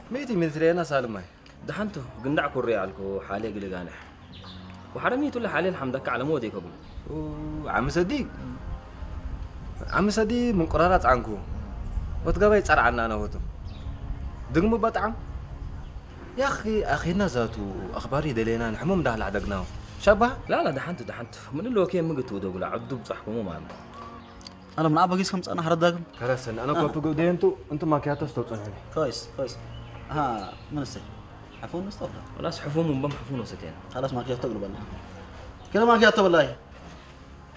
ميتي مترينا سالماي دحنتو قندع كوري علكو حالي قلقانح وحرميت ولا حالي الحمدك على مودي كبل عم صديق من قرارات عنكو وتقبل يتصار عنا أنا وتو دقمو بطعم يا أخينا ذاتو أخباري دلينا الحموم ده لعدقناه شبه لا دحنتو من اللي كي مقتو دوغلا عدو بصحكم ما أنا من أبغى قيس أنا حرداكم خلاص أنا كنت بقول أنتو ما كياتو استوطنوني كويس ها من السي حفون نستغرب خلاص حفوم من بم حفون وستين خلاص ما كياتو تقرب الله كده ما كياتو والله